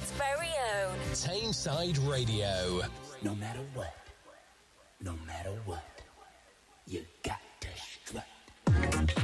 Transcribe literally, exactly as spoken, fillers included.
Manchester's very own Tameside Radio. No matter what, no matter what.